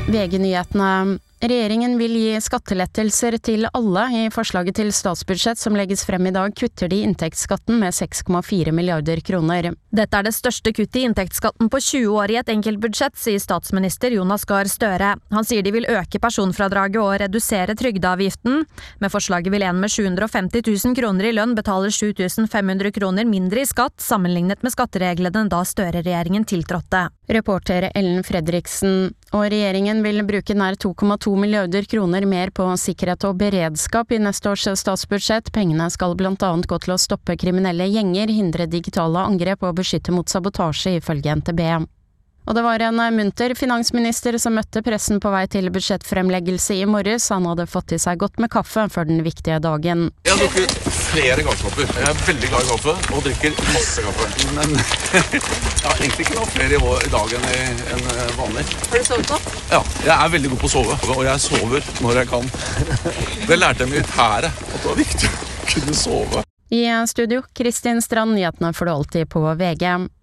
VG-nyhetene. Regjeringen vil gi skattelettelser til alle. I forslaget til statsbudsjett som legges frem i dag kutter de inntektsskatten med 6,4 milliarder kroner. Dette det største kuttet i inntektsskatten på 20 år i et enkeltbudsjett, sier statsminister Jonas Gahr Støre. Han sier de vil øke personfradraget og redusere trygdeavgiften. Med forslaget vil en med 750 000 kroner i lønn betale 7 500 kroner mindre i skatt, sammenlignet med skattereglene da Støre-regjeringen tiltrådte. Reporter Ellen Fredriksen. Og regjeringen vil bruke nær 2,2 milliarder kroner mer på sikkerhet og beredskap i neste års statsbudsjett. Pengene skal blant annet gå til å stoppe kriminelle gjenger, hindre digitale angrep og beskytte mot sabotasje, ifølge NTB. Og det var en munter finansminister som møtte pressen på vei til budsjettfremleggelse i morges. Han hadde fått i seg godt med kaffe før den viktige dagen. Jeg har drukket flere gavekopper. Jeg veldig glad i kaffe og drikker masse kaffe. Men jeg har egentlig ikke noe flere i dag enn vanlig. Har du sovet godt? Ja, jeg veldig god på å sove. Og jeg sover når jeg kan. Det lærte jeg militæret, at det var viktig å kunne sove. I studio, Kristin Strand, nyhetene får du alltid på VG.